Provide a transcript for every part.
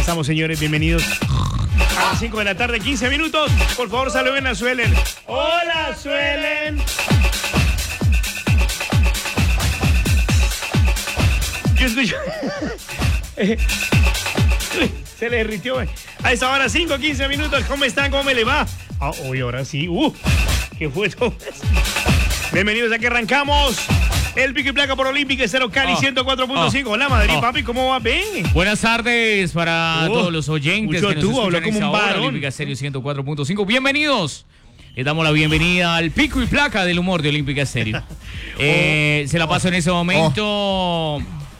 estamos, señores? Bienvenidos a las 5 de la tarde, 15 minutos. Por favor, saluden a Suelen. ¡Hola, Suelen! Yo escucho... Se le derritió. A esa hora, 5, 15 minutos. ¿Cómo están? ¿Cómo me le va? Hoy, ahora sí. ¿Qué fue todo? Bienvenidos a que arrancamos. El pico y placa por Olímpica, 0 Cali, 104.5. Hola, Madrid, papi, ¿cómo va? Ven. Buenas tardes para todos los oyentes que nos escuchan como un varón. Olímpica Estéreo 104.5. Bienvenidos. Le damos la bienvenida al pico y placa del humor de Olímpica Estéreo. Se la paso en ese momento...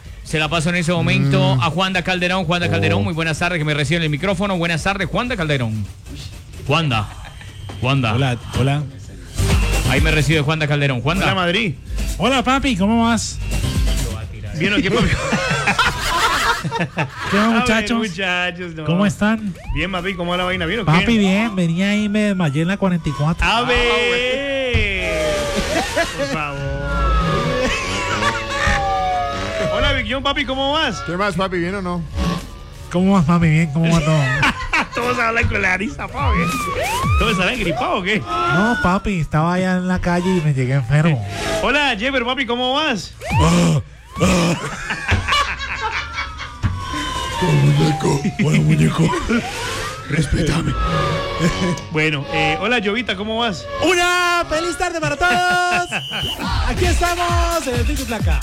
a Juanda Calderón. Juanda Calderón, muy buenas tardes, que me recibe el micrófono. Buenas tardes, Juanda Calderón. Juanda. Hola. Ahí me recibe Juanda Calderón. Juanda. Hola, Madrid. Hola, papi, ¿cómo vas? Bien, ¿qué papi? ¿Qué va, muchachos? Muchachos, no. ¿Cómo están? Bien, papi, ¿cómo va la vaina? ¿Bien o qué? Papi, bien, venía ahí y me desmayé en la 44. A ver. Por favor. Hola, Big John, papi, ¿cómo vas? ¿Qué más, papi? ¿Bien o no? ¿Cómo vas, papi? Bien, ¿cómo va todo? Todos hablan con la risa, papi. ¿Todos hablan gripado o qué? No, papi, estaba allá en la calle y me llegué enfermo. Hola, Jeffer, papi, ¿cómo vas? Hola, muñeco. Respétame. Bueno, hola, Jovita, ¿cómo vas? ¡Una feliz tarde para todos! Aquí estamos en el pico y placa.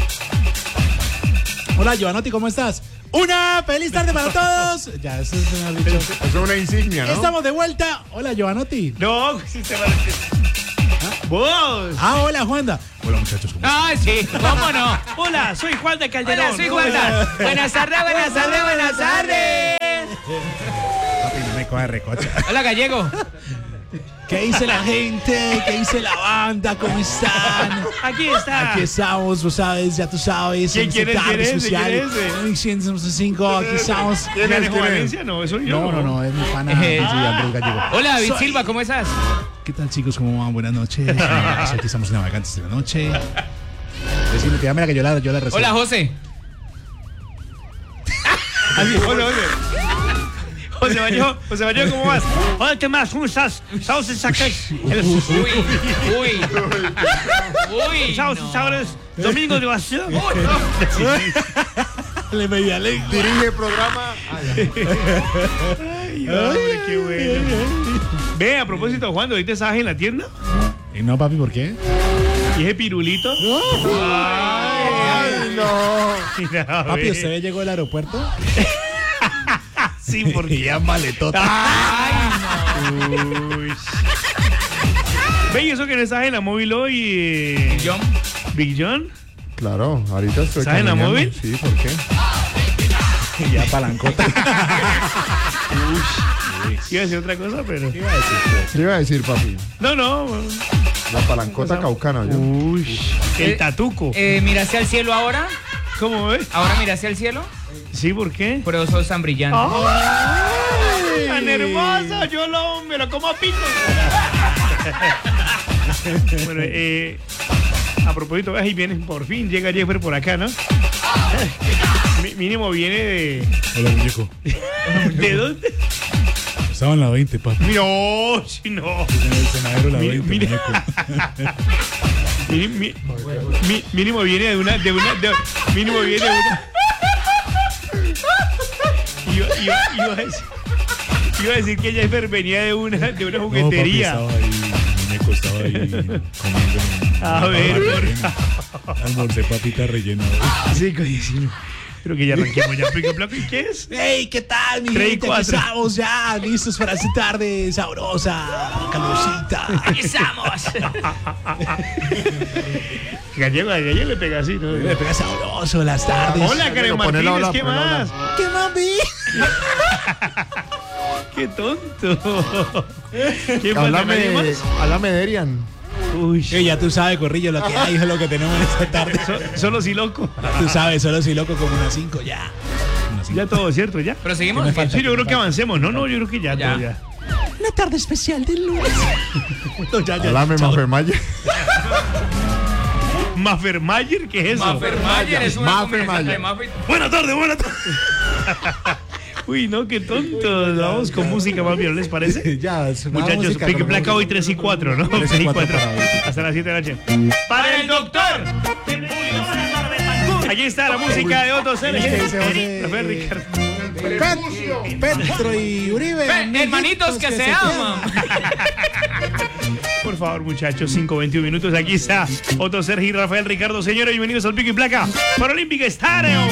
Hola, Giovanotti, ¿cómo estás? ¡Una feliz tarde para todos! Ya, eso se me ha dicho. Eso es una insignia, ¿no? Estamos de vuelta. Hola, Giovanotti. No, sí se va a decir. ¡Vos! Hola, Juanda. Hola, muchachos, ¿cómo están? Sí, ¿cómo no? Hola, soy Juan de Calderón. Hola, soy Juanda. Buenas tardes. Papi, no me coge recocha. Hola, Gallego. ¿Qué dice la gente? ¿Qué dice la banda? ¿Cómo están? Aquí está. Aquí estamos, tú sabes, ya tú sabes. ¿Quién quiere ese? Aquí estamos. ¿Quién es Valencia? No, soy yo. No, es mi pana. Andrés Gallego. Hola, David Silva, ¿cómo estás? ¿Qué tal, chicos? ¿Cómo van? Buenas noches. Aquí estamos en Navegantes de la Noche. Decime, te llame que yo la recibo. Hola, José. Hola. José Maño, ¿cómo vas? Hola, ¿qué más? ¿Cómo estás? Estamos en Sacax. Uy. Estamos en Sabores, domingo de vacío. Le media lengua. Dirige el programa. Ay, hombre, qué bueno. Ve, a propósito, Juan, ¿ahorita estabas en la tienda? No, papi, ¿por qué? ¿Y ese pirulito? Ay, no. Mira, Papi, ve. ¿usted llegó al aeropuerto? Sí, porque ya maletota. Uy. Ve, ¿y eso que no estás en la móvil hoy? John. ¿Big John? Claro, ahorita estoy ¿Estás en la caminando. móvil? Sí, ¿por qué? Ya palancota. Iba a decir otra cosa, pero... ¿Qué iba a decir, papi? No. La palancota caucana, yo. Uy, el tatuco. ¿Mira hacia el cielo ahora? ¿Cómo ves? ¿Ahora mira hacia el cielo? Sí, ¿por qué? Por eso sos tan brillante. ¡Ay! ¡Tan hermoso! Yo me lo como a pico. Bueno, a propósito, ahí viene, por fin llega Jeffer por acá, ¿no? Mínimo viene de... Hola, muñeco. ¿De dónde? Estaba en la 20, papi. No, si no. En el senadero la 20, Mira. muñeco. Mínimo viene de una... Mínimo viene de una... Iba a decir que Jeffer venía de una juguetería. No, papi, estaba ahí, comiendo. A ver, Almorcé papita rellena. sí, coño. Pero que ya arranquemos ya, pico placo. ¿Y qué es? ¡Hey! ¿Qué tal, mi 3 y gente? 4. Aquí estamos ya, listos para esta tarde sabrosa, calorosita. ¡Aquí estamos! Gallego le pega así, ¿no? Me pega sabroso las tardes. Hola, Karen Ponelo, Martínez, ¿qué ponelo, más? ¿Qué mami? ¡Qué tonto! ¿Quién falta? ¿Nadie más? Háblame de Erian. Uy, Ya tú sabes, Corrillo, lo que hay es lo que tenemos esta tarde. solo si loco. Tú sabes, solo si loco como unas 5 ya. Ya todo, ¿cierto? ¿Ya? ¿Pero seguimos? Me falta. Sí, yo creo que avancemos. No, yo creo que ya. Ya. Todo ya. Una tarde especial del lunes. Háblame, Mafermayer. ¿Maffermayer? ¿Qué es eso? Maffermayer es una Maffermayer. combinación de Maffer. Buenas tardes. Uy, no, qué tontos. Vamos con música más bien, ¿les parece? Ya, sonaba Muchachos, música, Pico y con Placa hoy 3 y 4, ¿no? 3 y 4 para hoy. Hasta las 7 de la noche. ¡Para el doctor! Aquí está la música de Otto Sergio. ¿Qué dice José? Rafael Ricardo. Petro y Uribe. Hermanitos que se aman. Por favor, muchachos, 5:21 minutos. Aquí está Otto Sergio y Rafael Ricardo. Señores, bienvenidos al Pico y Placa por Olímpica Estéreo.